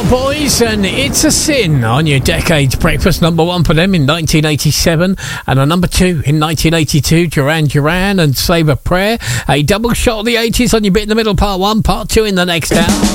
Boys, and It's a Sin on your Decades Breakfast. Number one for them in 1987, and a number two in 1982, Duran Duran and Save a Prayer. A double shot of the 80s on your bit in the middle, part one, part two in the next hour.